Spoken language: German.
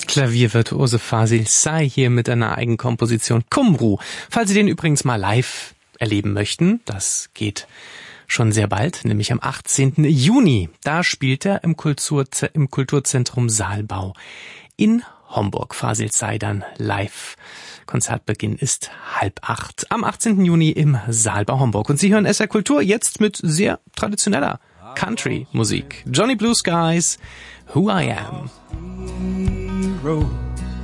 Klaviervirtuose Fasil Say hier mit einer Eigenkomposition Kumru. Falls Sie den übrigens mal live erleben möchten, das geht schon sehr bald, nämlich am 18. Juni. Da spielt er im Kulturzentrum Saalbau in Homburg. Fasil Say dann live. Konzertbeginn ist 7:30 am 18. Juni im Saalbau Homburg. Und Sie hören SR Kultur jetzt mit sehr traditioneller Country-Musik. Johnny Blue Skies, Who I Am. Road.